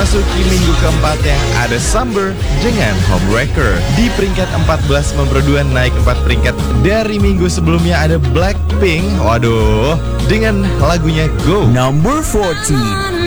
memasuki minggu keempatnya ada Summer dengan Homewrecker. Di peringkat 14 memperduan naik 4 peringkat dari minggu sebelumnya ada Blackpink. Waduh, dengan lagunya Go. Number 14.